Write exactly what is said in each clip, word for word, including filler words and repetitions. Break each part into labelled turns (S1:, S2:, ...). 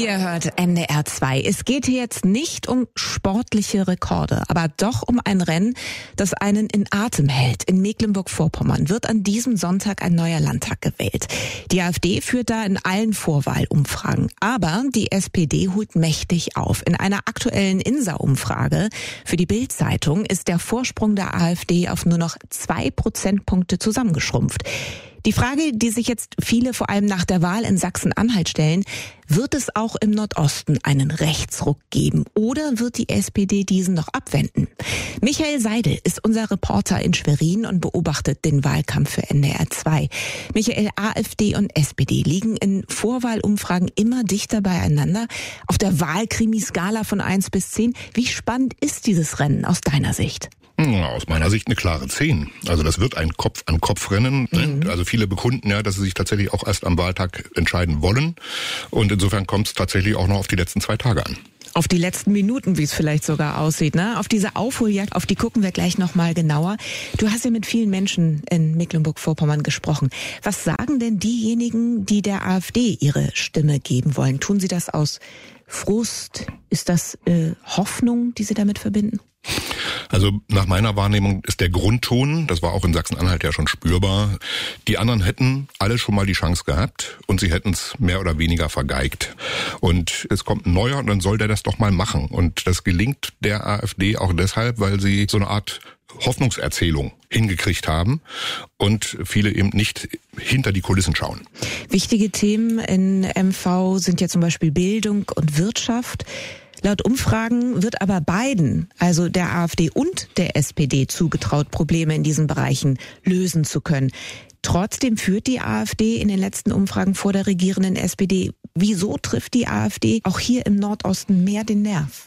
S1: Ihr hört N D R zwei. Es geht hier jetzt nicht um sportliche Rekorde, aber doch um ein Rennen, das einen in Atem hält. In Mecklenburg-Vorpommern wird an diesem Sonntag ein neuer Landtag gewählt. Die AfD führt da in allen Vorwahlumfragen. Aber die S P D holt mächtig auf. In einer aktuellen INSA-Umfrage für die Bild-Zeitung ist der Vorsprung der AfD auf nur noch zwei Prozentpunkte zusammengeschrumpft. Die Frage, die sich jetzt viele vor allem nach der Wahl in Sachsen-Anhalt stellen, wird es auch im Nordosten einen Rechtsruck geben oder wird die S P D diesen noch abwenden? Michael Seidel ist unser Reporter in Schwerin und beobachtet den Wahlkampf für N D R zwei. Michael, AfD und S P D liegen in Vorwahlumfragen immer dichter beieinander. Auf der Wahlkrimi-Skala von eins bis zehn, wie spannend ist dieses Rennen aus deiner Sicht?
S2: Aus meiner Sicht eine klare zehn. Also das wird ein Kopf-an-Kopf-Rennen. Mhm. Also viele bekunden ja, dass sie sich tatsächlich auch erst am Wahltag entscheiden wollen. Und insofern kommt es tatsächlich auch noch auf die letzten zwei Tage an.
S1: Auf die letzten Minuten, wie es vielleicht sogar aussieht, ne? Auf diese Aufholjagd, auf die gucken wir gleich nochmal genauer. Du hast ja mit vielen Menschen in Mecklenburg-Vorpommern gesprochen. Was sagen denn diejenigen, die der AfD ihre Stimme geben wollen? Tun sie das aus Frust? Ist das äh, Hoffnung, die sie damit verbinden?
S2: Also nach meiner Wahrnehmung ist der Grundton, das war auch in Sachsen-Anhalt ja schon spürbar, die anderen hätten alle schon mal die Chance gehabt und sie hätten es mehr oder weniger vergeigt. Und es kommt ein neuer und dann soll der das doch mal machen. Und das gelingt der AfD auch deshalb, weil sie so eine Art Hoffnungserzählung hingekriegt haben und viele eben nicht hinter die Kulissen schauen.
S1: Wichtige Themen in M V sind ja zum Beispiel Bildung und Wirtschaft. Laut Umfragen wird aber beiden, also der AfD und der S P D, zugetraut, Probleme in diesen Bereichen lösen zu können. Trotzdem führt die AfD in den letzten Umfragen vor der regierenden S P D. Wieso trifft die AfD auch hier im Nordosten mehr den Nerv?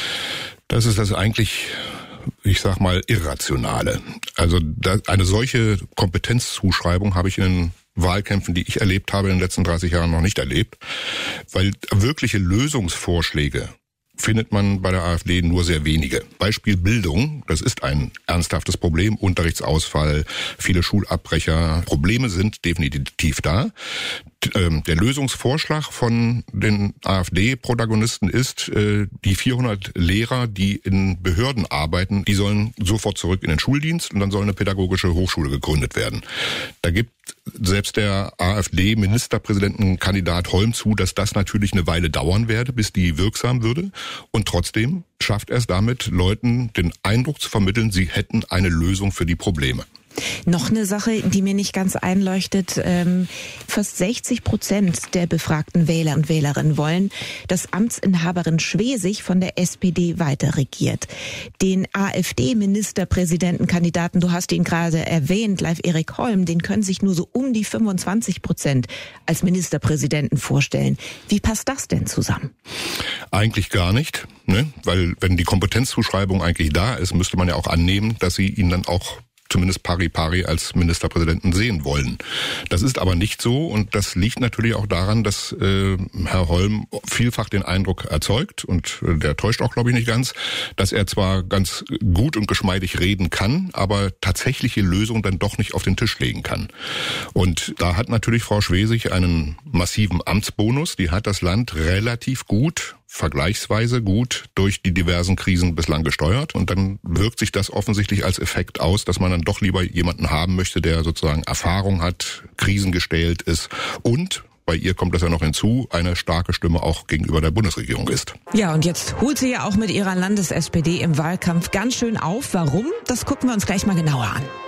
S2: Das ist das eigentlich, ich sag mal, Irrationale. Also eine solche Kompetenzzuschreibung habe ich in den Wahlkämpfen, die ich erlebt habe in den letzten dreißig Jahren, noch nicht erlebt. Weil wirkliche Lösungsvorschläge findet man bei der AfD nur sehr wenige. Beispiel Bildung, das ist ein ernsthaftes Problem, Unterrichtsausfall, viele Schulabbrecher. Probleme sind definitiv da. Der Lösungsvorschlag von den AfD-Protagonisten ist, die vierhundert Lehrer, die in Behörden arbeiten, die sollen sofort zurück in den Schuldienst und dann soll eine pädagogische Hochschule gegründet werden. Da gibt selbst der AfD-Ministerpräsidentenkandidat Holm zu, dass das natürlich eine Weile dauern werde, bis die wirksam würde. Und trotzdem schafft er es damit, Leuten den Eindruck zu vermitteln, sie hätten eine Lösung für die Probleme.
S1: Noch eine Sache, die mir nicht ganz einleuchtet. Ähm, fast sechzig Prozent der befragten Wähler und Wählerinnen wollen, dass Amtsinhaberin Schwesig von der S P D weiter regiert. Den AfD-Ministerpräsidentenkandidaten, du hast ihn gerade erwähnt, Leif Erik Holm, den können sich nur so um die fünfundzwanzig Prozent als Ministerpräsidenten vorstellen. Wie passt das denn zusammen?
S2: Eigentlich gar nicht, ne? Weil wenn die Kompetenzzuschreibung eigentlich da ist, müsste man ja auch annehmen, dass sie ihn dann auch zumindest pari pari als Ministerpräsidenten sehen wollen. Das ist aber nicht so und das liegt natürlich auch daran, dass äh, Herr Holm vielfach den Eindruck erzeugt und äh, der täuscht auch, glaube ich, nicht ganz, dass er zwar ganz gut und geschmeidig reden kann, aber tatsächliche Lösungen dann doch nicht auf den Tisch legen kann. Und da hat natürlich Frau Schwesig einen massiven Amtsbonus. Die hat das Land relativ gut, vergleichsweise gut durch die diversen Krisen bislang gesteuert und dann wirkt sich das offensichtlich als Effekt aus, dass man dann doch lieber jemanden haben möchte, der sozusagen Erfahrung hat, krisengestählt ist und bei ihr kommt das ja noch hinzu, eine starke Stimme auch gegenüber der Bundesregierung ist.
S1: Ja, und jetzt holt sie ja auch mit ihrer Landes-S P D im Wahlkampf ganz schön auf. Warum? Das gucken wir uns gleich mal genauer an.